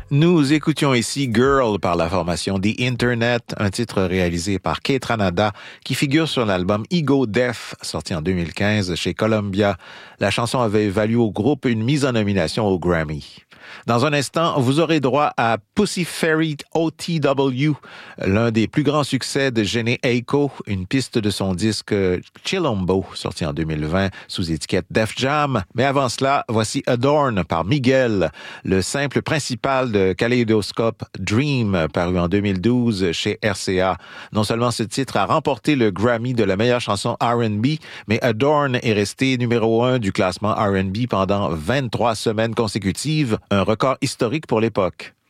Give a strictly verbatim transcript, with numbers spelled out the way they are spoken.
Nous écoutions ici Girl par la formation The Internet, un titre réalisé par Kate Ranada qui figure sur l'album Ego Death, sorti en deux mille quinze chez Columbia. La chanson avait valu au groupe une mise en nomination au Grammy. Dans un instant, vous aurez droit à Pussy Fairy O T W, l'un des plus grands succès de Jhené Aiko, une piste de son disque Chilombo, sorti en deux mille vingt sous étiquette Def Jam. Mais avant cela, voici Adorn par Miguel, le simple principal de Kaleidoscope Dream, paru en deux mille douze chez R C A. Non seulement ce titre a remporté le Grammy de la meilleure chanson R and B, mais Adorn est resté numéro un du classement R and B pendant vingt-trois semaines consécutives, un record historique pour l'époque.